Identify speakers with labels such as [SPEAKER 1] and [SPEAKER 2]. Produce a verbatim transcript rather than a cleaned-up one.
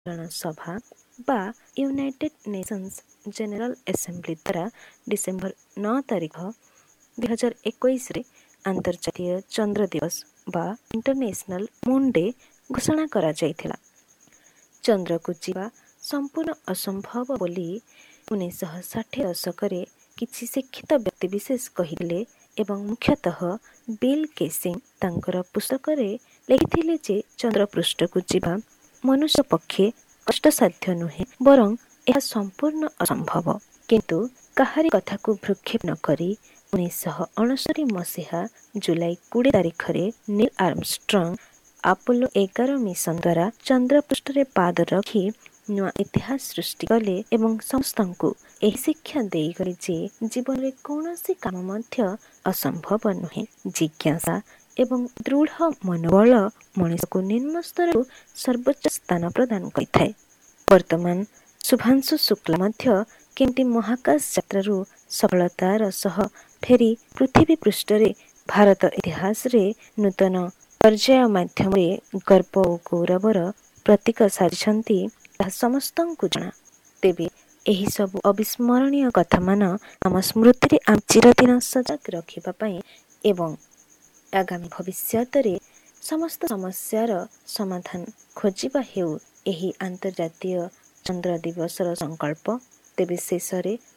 [SPEAKER 1] ସାଧାରଣ ସଭା ବା ୟୁନାଇଟେଡ୍ ନେସନ୍ସ ଜେନେରାଲ ଆସେମ୍ବଲି ଦ୍ୱାରା ଡିସେମ୍ବର ନଅ ତାରିଖ ଦୁଇ ହଜାର ଏକୋଇଶରେ ଆନ୍ତର୍ଜାତୀୟ ଚନ୍ଦ୍ର ଦିବସ ବା ଇଣ୍ଟରନ୍ୟାସନାଲ ମୁନ୍ ଡେ ଘୋଷଣା କରାଯାଇଥିଲା। ଚନ୍ଦ୍ରକୁ ଯିବା ସମ୍ପୂର୍ଣ୍ଣ ଅସମ୍ଭବ ବୋଲି ଉଣେଇଶହ ଷାଠିଏ ଦଶକରେ କିଛି ଶିକ୍ଷିତ ବ୍ୟକ୍ତିବିଶେଷ କହିଥିଲେ ଏବଂ ମୁଖ୍ୟତଃ ବିଲ୍ କେସିଂ ତାଙ୍କର ପୁସ୍ତକରେ ଲେଖିଥିଲେ ଯେ ଚନ୍ଦ୍ରପୃଷ୍ଠକୁ ଯିବା ମନୁଷ୍ୟ ପକ୍ଷେ କଷ୍ଟସାଧ୍ୟ ନୁହେଁ, ବରଂ ଏହା ସମ୍ପୂର୍ଣ୍ଣ ଅସମ୍ଭବ। କିନ୍ତୁ କାହାରି କଥାକୁ ଭ୍ରୂକ୍ଷେପ ନ କରି ଉଣେଇଶହ ଅଣସ୍ତରି ମସିହା ଜୁଲାଇ କୋଡ଼ିଏ ତାରିଖରେ ନିଲ୍ ଆର୍ମଷ୍ଟ୍ରଙ୍ଗ ଆପୋଲୋ ଏଗାର ମିଶନ ଦ୍ୱାରା ଚନ୍ଦ୍ରପୃଷ୍ଠରେ ପାଦ ରଖି ନୂଆ ଇତିହାସ ସୃଷ୍ଟି କଲେ ଏବଂ ସମସ୍ତଙ୍କୁ ଏହି ଶିକ୍ଷା ଦେଇଗଲେ ଯେ ଜୀବନରେ କୌଣସି କାମ ମଧ୍ୟ ଅସମ୍ଭବ ନୁହେଁ। ଜିଜ୍ଞାସା ଏବଂ ଦୃଢ଼ ମନୋବଳ ମଣିଷକୁ ନିମ୍ନ ସ୍ତରରୁ ସର୍ବୋଚ୍ଚ ସ୍ଥାନ ପ୍ରଦାନ କରିଥାଏ। ବର୍ତ୍ତମାନ ଶୁଭାଂଶୁ ଶୁକ୍ଲା ମଧ୍ୟ କେମିତି ମହାକାଶ ଯାତ୍ରାରୁ ସଫଳତାର ସହ ଫେରି ପୃଥିବୀ ପୃଷ୍ଠରେ ଭାରତ ଇତିହାସରେ ନୂତନ ପର୍ଯ୍ୟାୟ ମାଧ୍ୟମରେ ଗର୍ବ ଓ ଗୌରବର ପ୍ରତୀକ ସାଜିଛନ୍ତି ତାହା ସମସ୍ତଙ୍କୁ ଜଣା। ତେବେ ଏହିସବୁ ଅବିସ୍ମରଣୀୟ କଥାମାନ ଆମ ସ୍ମୃତିରେ ଆମେ ଚିରଦିନ ସଜାଗ ରଖିବା ପାଇଁ ଏବଂ ଆଗାମୀ ଭବିଷ୍ୟତରେ ସମସ୍ତ ସମସ୍ୟାର ସମାଧାନ ଖୋଜିବା ହେଉ ଏହି ଆନ୍ତର୍ଜାତୀୟ ଚନ୍ଦ୍ର ଦିବସର ସଂକଳ୍ପ। ତେବେ ଶେଷରେ